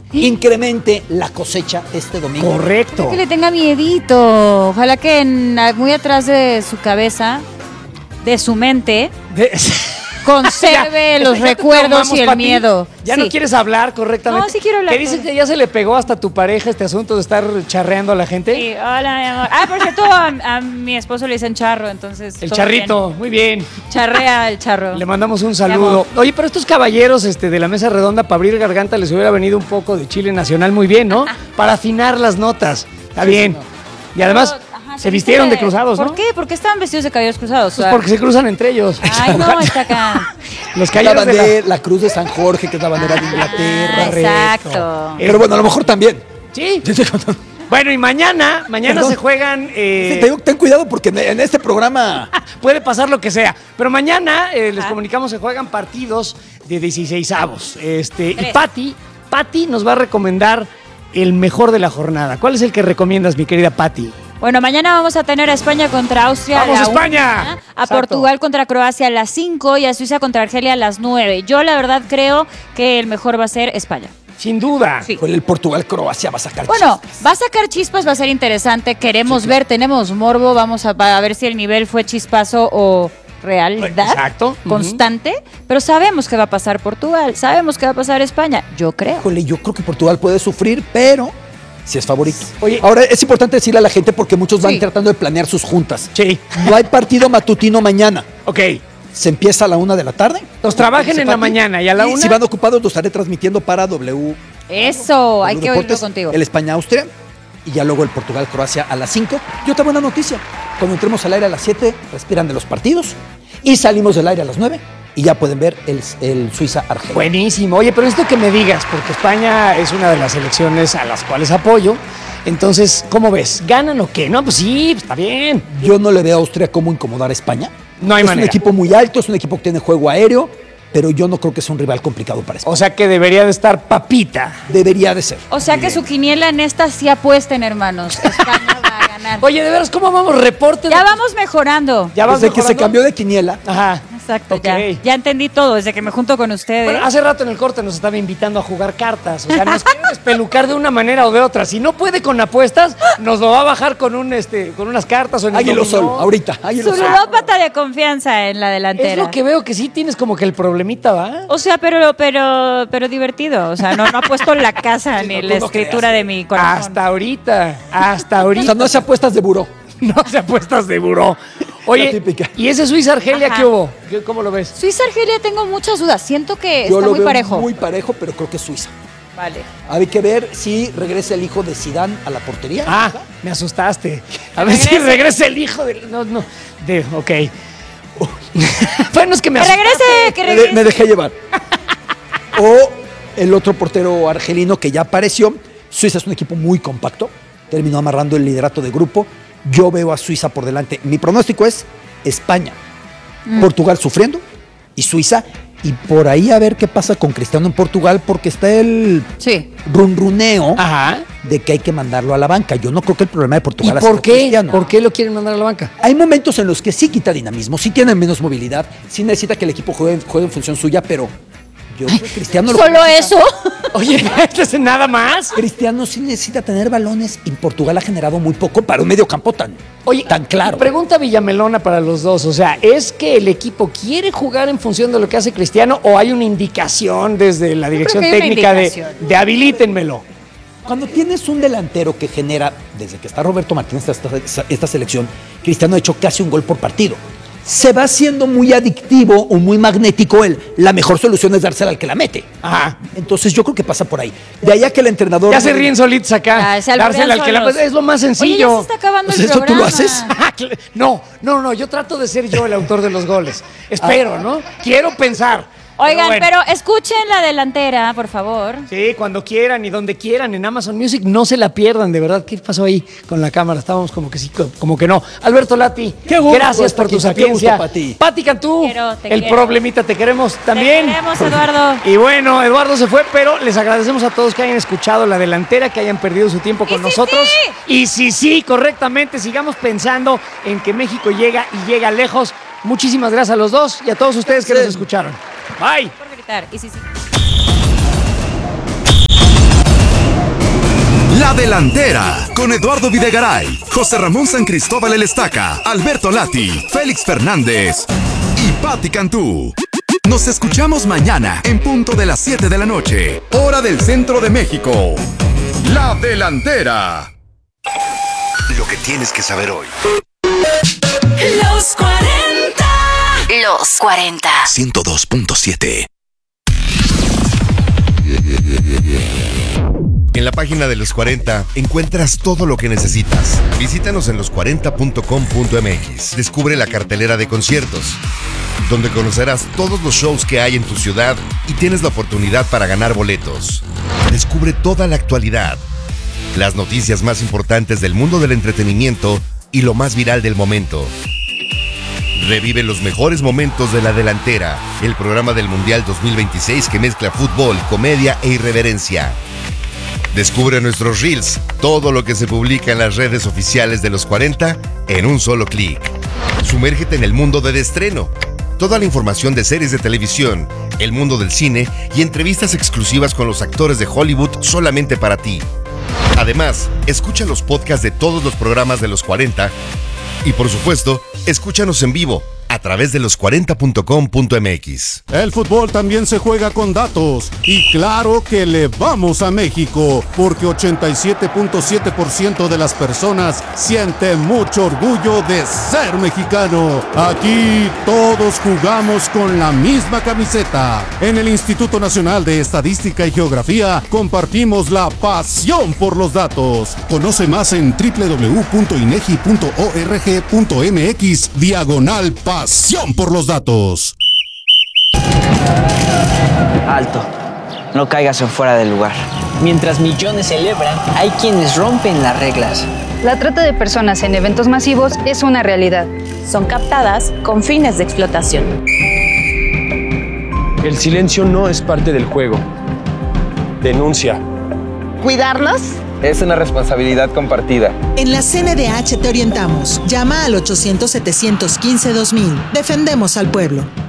incremente la cosecha este domingo. Correcto. Que le tenga miedito. Ojalá que muy atrás de su cabeza, de su mente, conserve los recuerdos y el miedo. Ya no quieres hablar correctamente. No, sí quiero hablar. ¿Qué dices que ya se le pegó hasta a tu pareja este asunto de estar charreando a la gente? Sí, hola, mi amor. Ah, por cierto, a mi esposo le dicen charro, entonces. El todo charrito, bien. muy bien. Charrea el charro. Le mandamos un saludo. Oye, pero estos caballeros de la mesa redonda, para abrir garganta, les hubiera venido un poco de chile nacional muy bien, ¿no? Para afinar las notas. Está bien. Y además, se vistieron de cruzados, ¿no? ¿Por qué? ¿Por qué estaban vestidos de caballeros cruzados? Pues porque se cruzan entre ellos. Ay, no, está acá. Los caballeros La cruz de San Jorge, que es la bandera de Inglaterra. Exacto. Pero bueno, a lo mejor también. Sí. Bueno, y mañana se juegan... Sí, te digo, ten cuidado porque en este programa... puede pasar lo que sea. Pero mañana les comunicamos que juegan partidos de 16avos. Y Pati nos va a recomendar el mejor de la jornada. ¿Cuál es el que recomiendas, mi querida Pati? Bueno, mañana vamos a tener a España contra Austria ¡Vamos, a la España! 1, a Portugal contra Croacia a las 5 y a Suiza contra Argelia a las 9. Yo, la verdad, creo que el mejor va a ser España. Sin duda. Sí. Con el Portugal-Croacia va a sacar Bueno, chispas. va a sacar chispas, va a ser interesante. Queremos ver, tenemos morbo. Vamos a ver si el nivel fue chispazo o realidad. Exacto. Constante. Pero sabemos que va a pasar Portugal, sabemos que va a pasar España. Yo creo. Híjole, yo creo que Portugal puede sufrir, pero sí es favorito. Oye, ahora es importante decirle a la gente porque muchos van Sí. tratando de planear sus juntas. Sí. No hay partido matutino mañana. Ok. Se empieza a la 1 de la tarde. Los trabajen Ese en la partido. mañana y a la 1. Si van ocupados, lo estaré transmitiendo para W. Eso, hay que oírlo Deportes, contigo. El España-Austria y ya luego el Portugal-Croacia a las 5. Y otra buena noticia, cuando entremos al aire a las 7, respiran de los partidos y salimos del aire a las 9 y ya pueden ver el Suiza-Argelia. Buenísimo. Oye, pero esto que me digas, porque España es una de las selecciones a las cuales apoyo. Entonces, ¿cómo ves? ¿Ganan o qué? No, pues sí, está bien. Yo no le veo a Austria cómo incomodar a España. No hay es manera. un equipo muy alto, es un equipo que tiene juego aéreo, pero yo no creo que sea un rival complicado para España. O sea que debería de estar papita. Debería de ser. O sea que su quiniela en esta sí apuesten, hermanos. España va a ganar. Oye, de veras, ¿cómo vamos? Reporte. Ya vamos mejorando. ¿Ya vas Desde que se mejorando? cambió de quiniela, Ajá. Exacto, Ok. ya entendí todo desde que me junto con ustedes. Bueno, hace rato en el corte nos estaba invitando a jugar cartas. O sea, nos quiere despelucar de una manera o de otra. Si no puede con apuestas, nos lo va a bajar con con unas cartas o en el Águilo dominó. Sol, ahorita, Águilo Su Sol. ludópata de confianza en la delantera. Es lo que veo que sí tienes como que el problemita, ¿va? O sea, pero divertido. O sea, no ha puesto la casa Sí, ni no, la tú no escritura creas. de mi corazón. Hasta ahorita. Hasta O ahorita. sea, no hace apuestas de buró. No se apuestas de buró. La Oye, típica. ¿y ese Suiza-Argelia Ajá. qué hubo? ¿Cómo lo ves? Suiza-Argelia tengo muchas dudas. Siento que Yo está lo muy veo parejo. muy parejo, pero creo que es Suiza. Vale. Hay que ver si regresa el hijo de Zidane a la portería. Ah, me asustaste. A ver si regresa el hijo del... No, ok. Bueno, es que me Que asustaste. regrese, que regrese. Me dejé llevar. O el otro portero argelino que ya apareció. Suiza es un equipo muy compacto. Terminó amarrando el liderato de grupo. Yo veo a Suiza por delante. Mi pronóstico es España, Portugal sufriendo y Suiza. Y por ahí a ver qué pasa con Cristiano en Portugal, porque está el Sí. runruneo Ajá. de que hay que mandarlo a la banca. Yo no creo que el problema de ¿Y Portugal por sido qué? Cristiano. ¿Por qué lo quieren mandar a la banca? Hay momentos en los que sí quita dinamismo, sí tiene menos movilidad, sí necesita que el equipo juegue en función suya, pero yo creo que Cristiano lo ¿Solo necesita. eso? Oye, ¿esto es nada más? Cristiano sí necesita tener balones y Portugal ha generado muy poco para un medio campo tan claro. Pregunta Villamelona para los dos. O sea, ¿es que el equipo quiere jugar en función de lo que hace Cristiano o hay una indicación desde la dirección creo que hay una técnica indicación. de habilítenmelo? Cuando tienes un delantero que genera, desde que está Roberto Martínez esta selección, Cristiano ha hecho casi un gol por partido. Se va haciendo muy adictivo o muy magnético él. La mejor solución es dársela al que la mete. Ajá. Entonces yo creo que pasa por ahí. De allá que el entrenador... Ya se ríen solitos acá. Ah, se alburean Dársela al que la... solos. Es lo más Oye, ya sencillo. se está acabando Pues el eso tú programa. lo haces. No, yo trato de ser yo el autor de los goles. Espero, ¿no? Quiero pensar. Oigan, bueno. pero escuchen la delantera, por favor. Sí, cuando quieran y donde quieran en Amazon Music, no se la pierdan, de verdad. ¿Qué pasó ahí con la cámara? Estábamos como que sí, como que no. Alberto Lati, Qué gusto gracias por estar tu aquí, qué sapiencia. gusto, Pati. Pati Cantú, Te el quiero. problemita, te queremos también. Te queremos, Eduardo. Y bueno, Eduardo se fue, pero les agradecemos a todos que hayan escuchado la delantera, que hayan perdido su tiempo con sí, nosotros. sí. Y sí, correctamente, sigamos pensando en que México llega y llega lejos. Muchísimas gracias a los dos y a todos ustedes que nos escucharon. Bye. Por gritar. Y sí. La Delantera, con Eduardo Videgaray, José Ramón San Cristóbal El Estaca, Alberto Lati, Félix Fernández y Patti Cantú. Nos escuchamos mañana en punto de las 7 de la noche, hora del centro de México. La Delantera. Lo que tienes que saber hoy. Los 40. Los 40. 102.7. En la página de Los 40 encuentras todo lo que necesitas. Visítanos en los40.com.mx. Descubre la cartelera de conciertos, donde conocerás todos los shows que hay en tu ciudad y tienes la oportunidad para ganar boletos. Descubre toda la actualidad, las noticias más importantes del mundo del entretenimiento y lo más viral del momento. Revive los mejores momentos de La Delantera, el programa del Mundial 2026 que mezcla fútbol, comedia e irreverencia. Descubre nuestros reels, todo lo que se publica en las redes oficiales de Los 40 en un solo clic. Sumérgete en el mundo del estreno. Toda la información de series de televisión, el mundo del cine y entrevistas exclusivas con los actores de Hollywood solamente para ti. Además, escucha los podcasts de todos los programas de Los 40 y, por supuesto, escúchanos en vivo a través de los40.com.mx. El fútbol también se juega con datos y claro que le vamos a México porque 87.7% de las personas siente mucho orgullo de ser mexicano. Aquí todos jugamos con la misma camiseta. En el Instituto Nacional de Estadística y Geografía compartimos la pasión por los datos. Conoce más en www.inegi.org.mx/pasión por los datos. Alto, no caigas en fuera del lugar. Mientras millones celebran, hay quienes rompen las reglas. La trata de personas en eventos masivos es una realidad. Son captadas con fines de explotación. El silencio no es parte del juego. Denuncia. ¿Cuidarnos? Es una responsabilidad compartida. En la CNDH te orientamos. Llama al 800-715-2000. Defendemos al pueblo.